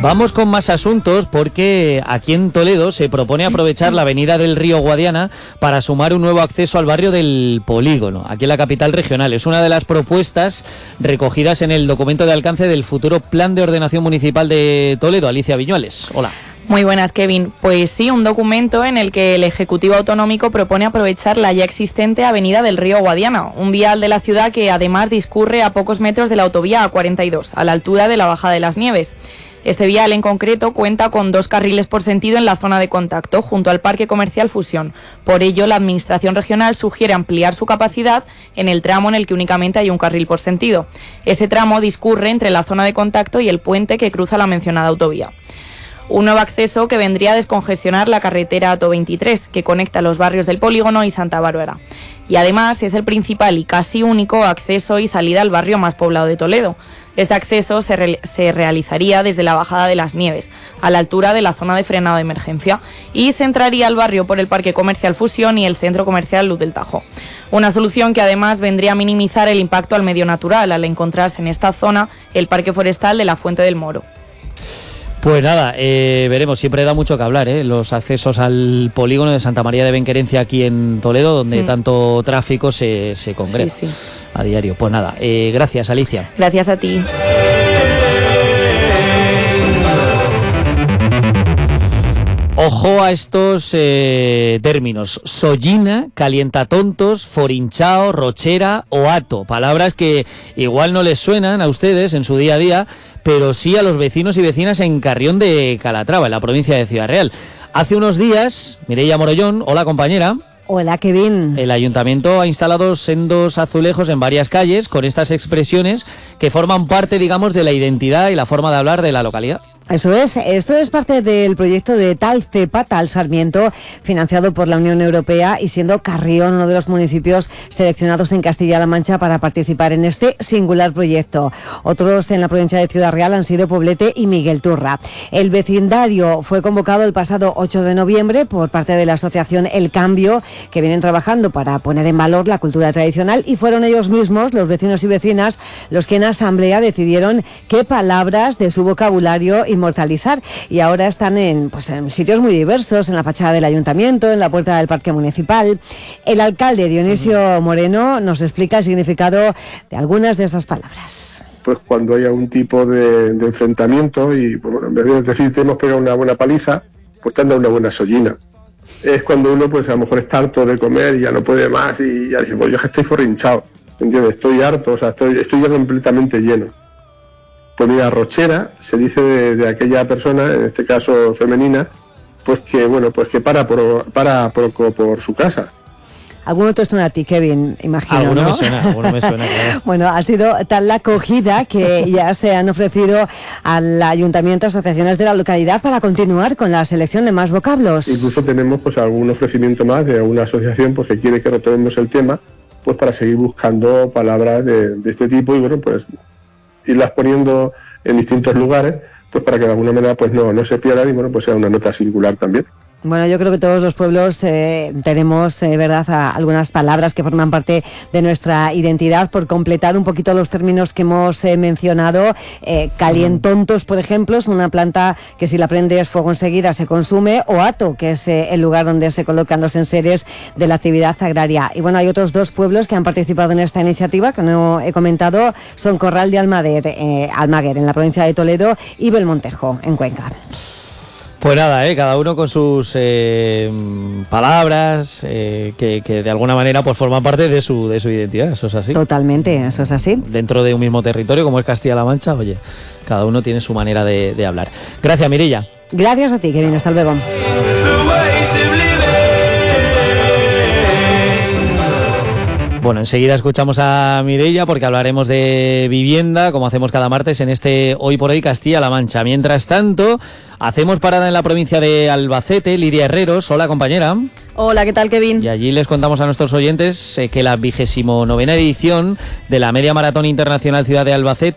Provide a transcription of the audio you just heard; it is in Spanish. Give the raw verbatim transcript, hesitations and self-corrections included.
Vamos con más asuntos porque aquí en Toledo se propone aprovechar la avenida del Río Guadiana para sumar un nuevo acceso al barrio del Polígono, aquí en la capital regional. Es una de las propuestas recogidas en el documento de alcance del futuro Plan de Ordenación Municipal de Toledo. Alicia Viñuales, hola. Muy buenas, Kevin. Pues sí, un documento en el que el Ejecutivo Autonómico propone aprovechar la ya existente avenida del Río Guadiana, un vial de la ciudad que además discurre a pocos metros de la autovía A cuarenta y dos, a la altura de la Bajada de las Nieves. Este vial en concreto cuenta con dos carriles por sentido en la zona de contacto, junto al Parque Comercial Fusión. Por ello, la Administración Regional sugiere ampliar su capacidad en el tramo en el que únicamente hay un carril por sentido. Ese tramo discurre entre la zona de contacto y el puente que cruza la mencionada autovía. Un nuevo acceso que vendría a descongestionar la carretera A T O veintitrés, que conecta los barrios del Polígono y Santa Bárbara. Y además es el principal y casi único acceso y salida al barrio más poblado de Toledo. Este acceso se, re se realizaría desde la Bajada de las Nieves, a la altura de la zona de frenado de emergencia, y se entraría al barrio por el Parque Comercial Fusión y el Centro Comercial Luz del Tajo. Una solución que además vendría a minimizar el impacto al medio natural, al encontrarse en esta zona el Parque Forestal de la Fuente del Moro. Pues nada, eh, veremos, siempre da mucho que hablar, ¿eh? Los accesos al polígono de Santa María de Benquerencia aquí en Toledo, donde mm. tanto tráfico se, se congrega sí, sí. a diario. Pues nada, eh, gracias, Alicia. Gracias a ti. Ojo a estos eh, términos: sollina, calientatontos, forinchao, rochera o ato. Palabras que igual no les suenan a ustedes en su día a día, pero sí a los vecinos y vecinas en Carrión de Calatrava, en la provincia de Ciudad Real. Hace unos días, Mireia Morollón, hola compañera. Hola, Kevin. El ayuntamiento ha instalado sendos azulejos en varias calles con estas expresiones que forman parte, digamos, de la identidad y la forma de hablar de la localidad. Eso es, esto es parte del proyecto de Tal Cepa, Tal Sarmiento, financiado por la Unión Europea y siendo Carrión uno de los municipios seleccionados en Castilla-La Mancha para participar en este singular proyecto. Otros en la provincia de Ciudad Real han sido Poblete y Miguel Turra. El vecindario fue convocado el pasado ocho de noviembre por parte de la asociación El Cambio, que vienen trabajando para poner en valor la cultura tradicional, y fueron ellos mismos, los vecinos y vecinas, los que en asamblea decidieron qué palabras de su vocabulario inmortalizar, y ahora están en, pues, en sitios muy diversos, en la fachada del ayuntamiento, en la puerta del parque municipal. El alcalde Dionisio Moreno nos explica el significado de algunas de esas palabras. Pues cuando hay algún tipo de, de enfrentamiento y, bueno, en vez de decir te hemos pegado una buena paliza, pues te han dado una buena sollina. Es cuando uno, pues a lo mejor está harto de comer y ya no puede más y ya dice, pues yo es que estoy forrinchado, ¿entiendes? Estoy harto, o sea, estoy, estoy ya completamente lleno. Pues mira, rochera se dice de, de aquella persona, en este caso femenina, pues que bueno, pues que para por para por, por su casa. Alguno te suena a ti, Kevin, imagino, alguno ¿no? me suena, alguno me suena, claro. Bueno, ha sido tal la acogida que ya se han ofrecido al ayuntamiento, asociaciones de la localidad, para continuar con la selección de más vocablos. Incluso tenemos pues algún ofrecimiento más de alguna asociación pues que quiere que retomemos el tema, pues para seguir buscando palabras de, de este tipo y bueno, pues irlas poniendo en distintos lugares, pues para que de alguna manera pues no, no se pierdan y bueno, pues sea una nota singular también. Bueno, yo creo que todos los pueblos eh, tenemos, eh, verdad, a algunas palabras que forman parte de nuestra identidad. Por completar un poquito los términos que hemos eh, mencionado, eh, calientontos, por ejemplo, es una planta que si la prendes fuego enseguida se consume, o ato, que es eh, el lugar donde se colocan los enseres de la actividad agraria. Y bueno, hay otros dos pueblos que han participado en esta iniciativa, que no he comentado, son Corral de Almaguer, eh, Almaguer en la provincia de Toledo, y Belmontejo, en Cuenca. Pues nada, eh, cada uno con sus eh, palabras eh, que, que de alguna manera pues forman parte de su de su identidad, eso es así. Totalmente, eso es así. Dentro de un mismo territorio como es Castilla-La Mancha, oye, cada uno tiene su manera de, de hablar. Gracias, Mireia. Gracias a ti, Kevin, hasta luego. Bueno, enseguida escuchamos a Mireia porque hablaremos de vivienda, como hacemos cada martes en este Hoy por Hoy Castilla-La Mancha. Mientras tanto, hacemos parada en la provincia de Albacete. Lidia Herreros, hola compañera. Hola, ¿qué tal, Kevin? Y allí les contamos a nuestros oyentes eh, que la vigésimo novena edición de la Media Maratón Internacional Ciudad de Albacete